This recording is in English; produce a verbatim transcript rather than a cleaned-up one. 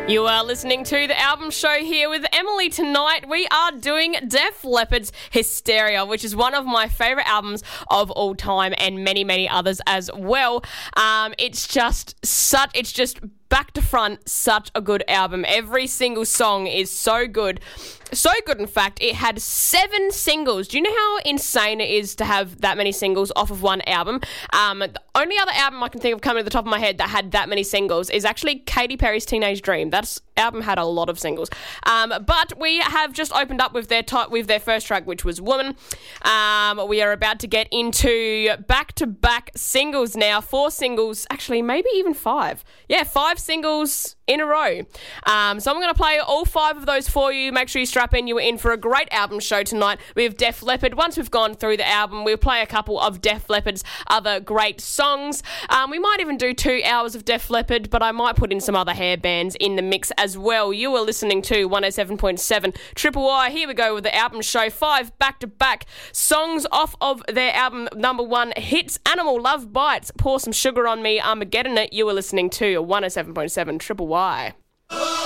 You are listening to the album show here with Emily tonight. We are doing Def Leppard's Hysteria, which is one of my favourite albums of all time, and many, many others as well. Um, it's just such, it's just back to front, such a good album. Every single song is so good. So good, in fact, it had seven singles. Do you know how insane it is to have that many singles off of one album? Um, the only other album I can think of coming to the top of my head that had that many singles is actually Katy Perry's Teenage Dream. That album had a lot of singles. Um, but we have just opened up with their top, with their first track, which was Woman. Um, we are about to get into back-to-back singles now. Four singles, actually maybe even five. Yeah, five singles in a row. Um, so I'm going to play all five of those for you. Make sure you strap in. You are in for a great album show tonight with Def Leppard. Once we've gone through the album, we'll play a couple of Def Leppard's other great songs. Um, we might even do two hours of Def Leppard, but I might put in some other hair bands in the mix as well. You are listening to one oh seven point seven Triple Y. Here we go with the album show. Five back-to-back songs off of their album number one hits. Animal, Love Bites, Pour Some Sugar on Me, Armageddon It. You are listening to one oh seven point seven Triple Y.